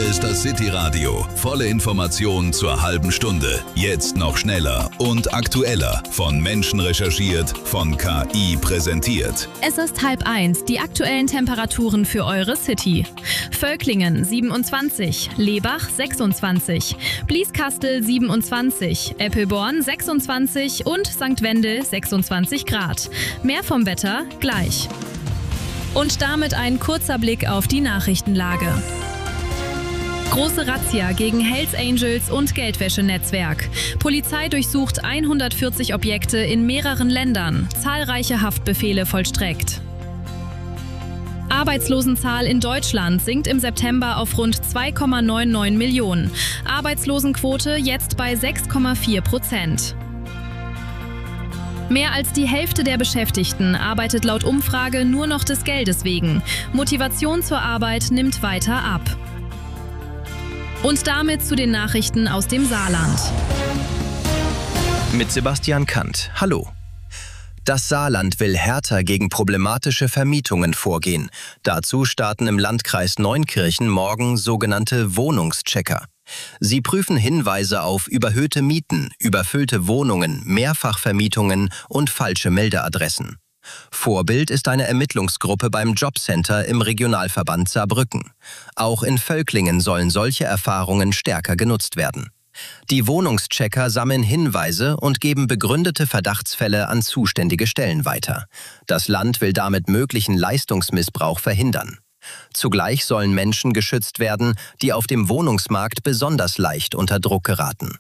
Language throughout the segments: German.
ist das City-Radio. Volle Informationen zur halben Stunde. Jetzt noch schneller und aktueller. Von Menschen recherchiert, von KI präsentiert. Es ist 12:30. Die aktuellen Temperaturen für eure City. Völklingen 27, Lebach 26, Blieskastel 27, Eppelborn 26 und St. Wendel 26 Grad. Mehr vom Wetter gleich. Und damit ein kurzer Blick auf die Nachrichtenlage. Große Razzia gegen Hells Angels und Geldwäschenetzwerk. Polizei durchsucht 140 Objekte in mehreren Ländern. Zahlreiche Haftbefehle vollstreckt. Arbeitslosenzahl in Deutschland sinkt im September auf rund 2,99 Millionen. Arbeitslosenquote jetzt bei 6,4%. Mehr als die Hälfte der Beschäftigten arbeitet laut Umfrage nur noch des Geldes wegen. Motivation zur Arbeit nimmt weiter ab. Und damit zu den Nachrichten aus dem Saarland. Mit Sebastian Kant. Hallo. Das Saarland will härter gegen problematische Vermietungen vorgehen. Dazu starten im Landkreis Neunkirchen morgen sogenannte Wohnungschecker. Sie prüfen Hinweise auf überhöhte Mieten, überfüllte Wohnungen, Mehrfachvermietungen und falsche Meldeadressen. Vorbild ist eine Ermittlungsgruppe beim Jobcenter im Regionalverband Saarbrücken. Auch in Völklingen sollen solche Erfahrungen stärker genutzt werden. Die Wohnungschecker sammeln Hinweise und geben begründete Verdachtsfälle an zuständige Stellen weiter. Das Land will damit möglichen Leistungsmissbrauch verhindern. Zugleich sollen Menschen geschützt werden, die auf dem Wohnungsmarkt besonders leicht unter Druck geraten.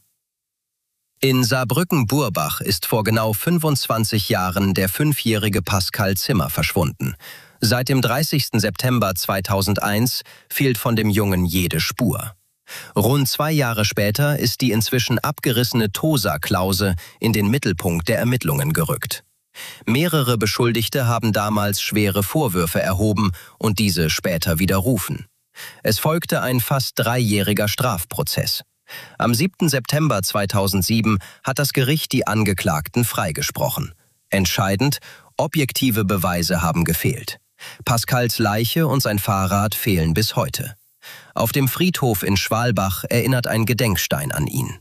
In Saarbrücken-Burbach ist vor genau 25 Jahren der 5-jährige Pascal Zimmer verschwunden. Seit dem 30. September 2001 fehlt von dem Jungen jede Spur. Rund 2 Jahre später ist die inzwischen abgerissene TOSA-Klause in den Mittelpunkt der Ermittlungen gerückt. Mehrere Beschuldigte haben damals schwere Vorwürfe erhoben und diese später widerrufen. Es folgte ein fast 3-jähriger Strafprozess. Am 7. September 2007 hat das Gericht die Angeklagten freigesprochen. Entscheidend: objektive Beweise haben gefehlt. Pascals Leiche und sein Fahrrad fehlen bis heute. Auf dem Friedhof in Schwalbach erinnert ein Gedenkstein an ihn.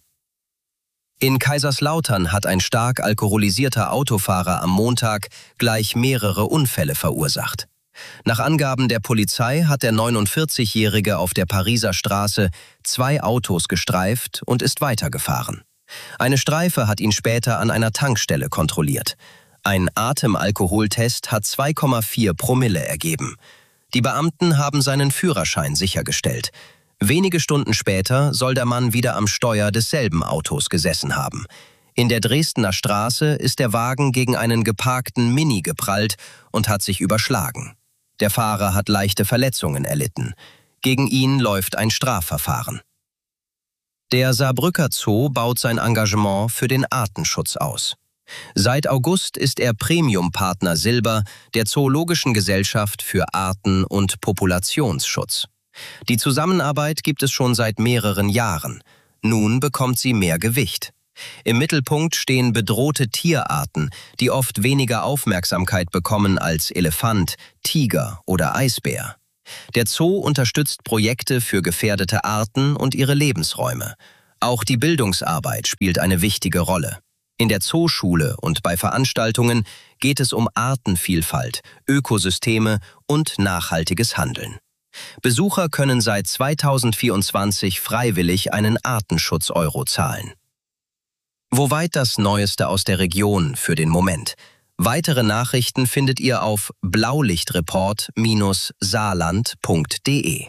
In Kaiserslautern hat ein stark alkoholisierter Autofahrer am Montag gleich mehrere Unfälle verursacht. Nach Angaben der Polizei hat der 49-Jährige auf der Pariser Straße 2 Autos gestreift und ist weitergefahren. Eine Streife hat ihn später an einer Tankstelle kontrolliert. Ein Atemalkoholtest hat 2,4 Promille ergeben. Die Beamten haben seinen Führerschein sichergestellt. Wenige Stunden später soll der Mann wieder am Steuer desselben Autos gesessen haben. In der Dresdner Straße ist der Wagen gegen einen geparkten Mini geprallt und hat sich überschlagen. Der Fahrer hat leichte Verletzungen erlitten. Gegen ihn läuft ein Strafverfahren. Der Saarbrücker Zoo baut sein Engagement für den Artenschutz aus. Seit August ist er Premium-Partner Silber der Zoologischen Gesellschaft für Arten- und Populationsschutz. Die Zusammenarbeit gibt es schon seit mehreren Jahren. Nun bekommt sie mehr Gewicht. Im Mittelpunkt stehen bedrohte Tierarten, die oft weniger Aufmerksamkeit bekommen als Elefant, Tiger oder Eisbär. Der Zoo unterstützt Projekte für gefährdete Arten und ihre Lebensräume. Auch die Bildungsarbeit spielt eine wichtige Rolle. In der Zooschule und bei Veranstaltungen geht es um Artenvielfalt, Ökosysteme und nachhaltiges Handeln. Besucher können seit 2024 freiwillig einen Artenschutz-Euro zahlen. Woweit das Neueste aus der Region für den Moment. Weitere Nachrichten findet ihr auf blaulichtreport-saarland.de.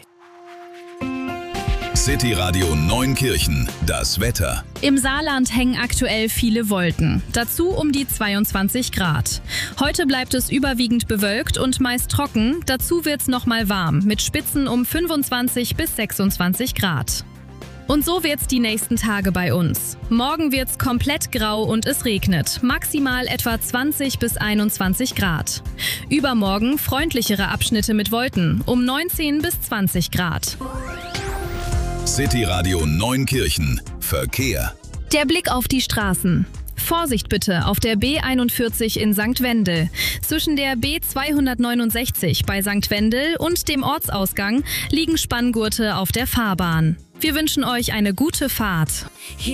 City-Radio Neunkirchen, das Wetter. Im Saarland hängen aktuell viele Wolken. Dazu um die 22 Grad. Heute bleibt es überwiegend bewölkt und meist trocken. Dazu wird's nochmal warm, mit Spitzen um 25 bis 26 Grad. Und so wird's die nächsten Tage bei uns. Morgen wird's komplett grau und es regnet. Maximal etwa 20 bis 21 Grad. Übermorgen freundlichere Abschnitte mit Wolken, um 19 bis 20 Grad. City-Radio Neunkirchen. Verkehr. Der Blick auf die Straßen. Vorsicht bitte auf der B41 in St. Wendel. Zwischen der B269 bei St. Wendel und dem Ortsausgang liegen Spanngurte auf der Fahrbahn. Wir wünschen euch eine gute Fahrt.